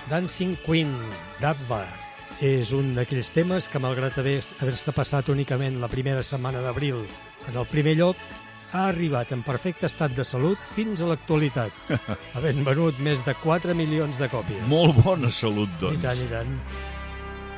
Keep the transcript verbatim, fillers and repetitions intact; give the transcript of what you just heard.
Dancing Queen, d'Abba. És un d'aquells temes que, malgrat haver-se passat únicament la primera setmana d'abril en el primer lloc, ha arribat en perfecte estat de salut fins a l'actualitat, havent venut més de quatre milions de còpies. Molt bona salut, doncs. I tant, i tant.